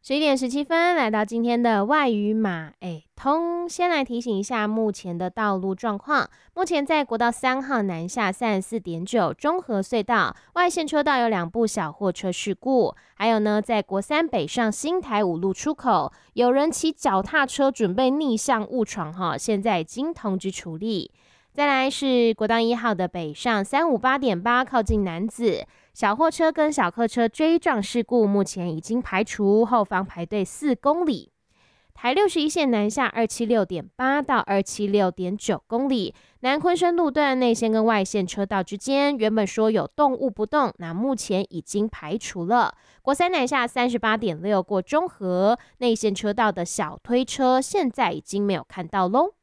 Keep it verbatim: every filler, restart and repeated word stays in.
十一点十七分，来到今天的外语马哎通。先来提醒一下目前的道路状况。目前在国道三号南下三十四点九中和隧道外线车道有两部小货车事故，还有呢，在国三北上新台五路出口，有人骑脚踏车准备逆向误闯哈，现在已经通知处理。再来是国道一号的北上三五八点八靠近楠梓。小货车跟小客车追撞事故目前已经排除，后方排队四公里。台六十一线南下二七六点八到二七六点九公里，南昆生路段内线跟外线车道之间原本说有动物不动，那目前已经排除了。国三南下三十八点六过中和内线车道的小推车现在已经没有看到喽。